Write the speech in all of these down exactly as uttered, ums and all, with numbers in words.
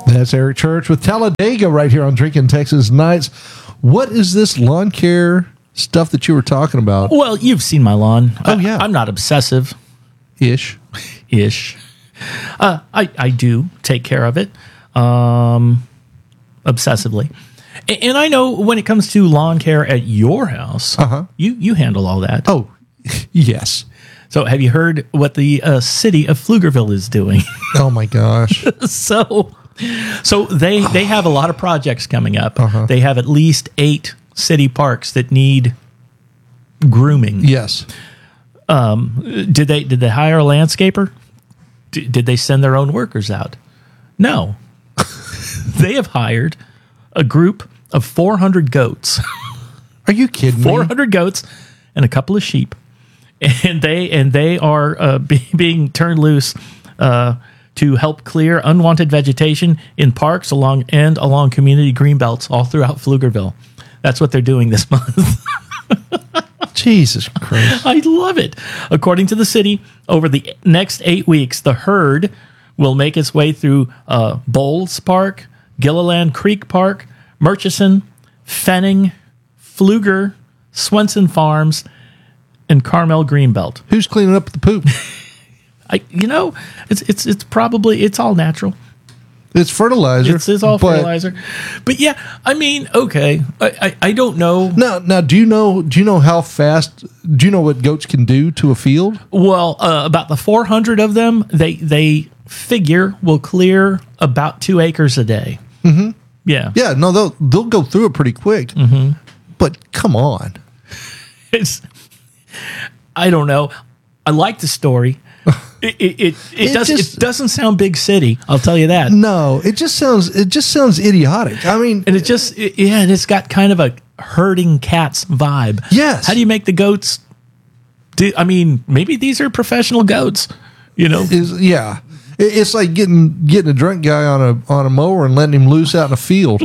That's Eric Church with Talladega right here on Drinking Texas Nights. What is this lawn care stuff that you were talking about? Well, you've seen my lawn. Oh, yeah. I, I'm not obsessive. Ish. Ish. Uh, I, I do take care of it um, obsessively. And, and I know when it comes to lawn care at your house, uh-huh. you, you handle all that. Oh, yes. So have you heard what the uh, city of Pflugerville is doing? Oh, my gosh. so so they, they have a lot of projects coming up. Uh-huh. They have at least eight city parks that need grooming. Yes. Um, did they did they hire a landscaper? D- did they send their own workers out? No. They have hired a group of four hundred goats. Are you kidding four me? four hundred goats and a couple of sheep. And they and they are uh, be, being turned loose uh, to help clear unwanted vegetation in parks along and along community green belts all throughout Pflugerville. That's what they're doing this month. Jesus Christ. I love it. According to the city, over the next eight weeks, the herd will make its way through uh, Bowles Park, Gilliland Creek Park, Murchison, Fenning, Pfluger, Swenson Farms, and Carmel Greenbelt. Who's cleaning up the poop? I, you know, it's it's it's probably it's all natural. It's fertilizer. It's, it's all but fertilizer. But yeah, I mean, okay, I, I I don't know. Now, now, do you know? Do you know how fast? Do you know what goats can do to a field? Well, uh, about the four hundred of them, they they figure will clear about two acres a day. Mm-hmm. Yeah, Yeah. No, they'll they'll go through it pretty quick. Mm-hmm. But come on. It's. I don't know. I like the story. It it it, it, It does just- it doesn't sound big city. I'll tell you that. No, it just sounds it just sounds idiotic. I mean, And it just it, yeah, and it's got kind of a herding cats vibe. Yes. How do you make the goats? Do I mean maybe these are professional goats? You know. is yeah. It- It's like getting getting a drunk guy on a on a mower and letting him loose out in a field.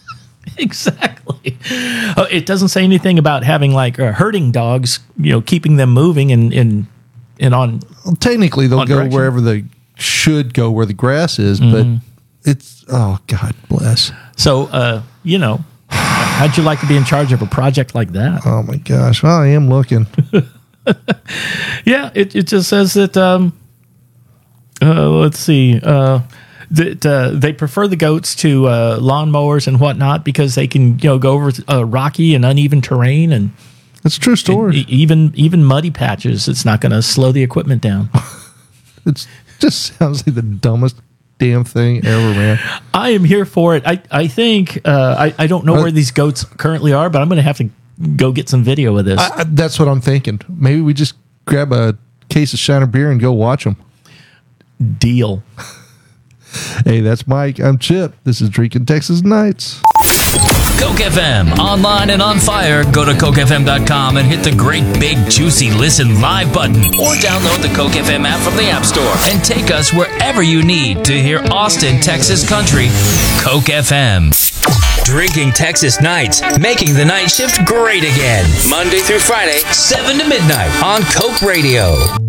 Exactly. Uh, it doesn't say anything about having like uh, herding dogs, you know, keeping them moving and and, and on. Well, technically, they'll On go direction. wherever they should go, where the grass is. Mm-hmm. But it's oh God bless. So, uh, you know, how'd you like to be in charge of a project like that? Oh my gosh, well, I am looking. Yeah, it, it just says that. Um, uh, let's see. Uh, that uh, they prefer the goats to uh, lawnmowers and whatnot because they can, you know, go over uh, rocky and uneven terrain and It's a true story. e- even even muddy patches. It's not going to slow the equipment down. It just sounds like the dumbest damn thing ever, man. I am here for it. I I think uh, I I don't know Uh, where these goats currently are, but I'm going to have to go get some video of this. I, I, that's what I'm thinking. Maybe we just grab a case of Shiner beer and go watch them. Deal. Hey, that's Mike. I'm Chip. This is Drinking Texas Nights. Coke F M, online and on fire. Go to coke f m dot com and hit the great big juicy listen live button, or download the Coke F M app from the App Store and take us wherever you need to hear Austin, Texas country. Coke F M. Drinking Texas Nights, making the night shift great again. Monday through Friday, seven to midnight on Coke Radio.